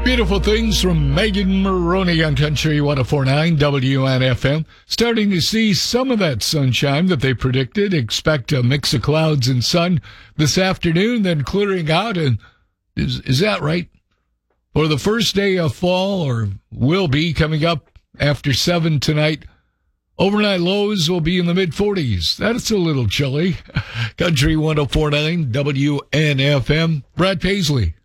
Beautiful things from Megan Maroney on Country 104.9 WNFM. Starting to see some of that sunshine that they predicted. Expect a mix of clouds and sun this afternoon, then clearing out. And is that right? For the first day of fall, or will be coming up after 7 tonight, overnight lows will be in the mid-40s. That's a little chilly. Country 104.9 WNFM. Brad Paisley.